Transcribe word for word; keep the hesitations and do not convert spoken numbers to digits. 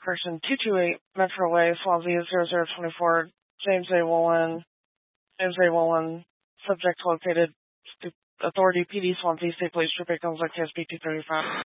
Correction, two two eight Metro Way, Swansea zero zero two four, James A. Woolen, James A. Woolen, subject located, Authority P D Swansea State Police Troop Ackles, K S B two thirty-five.